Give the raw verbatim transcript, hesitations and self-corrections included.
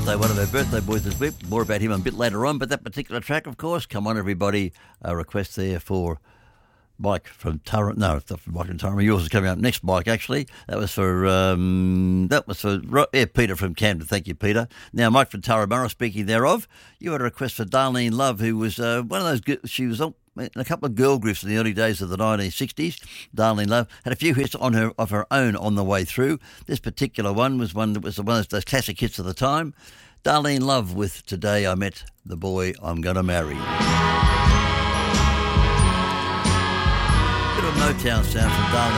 birthday, one of our birthday boys this week. More about him a bit later on, but that particular track, of course, come on everybody, a request there for Mike from Turra. No, it's not from Mike from Turra. Yours is coming up next, Mike, actually. That was for, um, that was for, yeah, Peter from Camden. Thank you, Peter. Now, Mike from Turramurra, speaking thereof, you had a request for Darlene Love, who was uh, one of those, she was in a couple of girl groups in the early days of the nineteen sixties. Darlene Love had a few hits on her of her own on the way through. This particular one was one that was one of those classic hits of the time. Darlene Love with Today I Met the Boy I'm Gonna Marry. Bit of Motown sound from Darlene